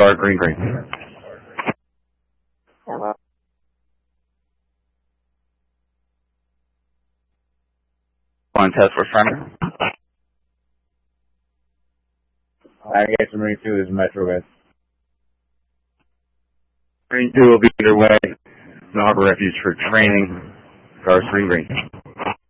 Start green green. Hello. On test for Frenner. I guess Marine 2 is Metro West. Green 2 will be underway. The Harbor Refuge for training. Start green green.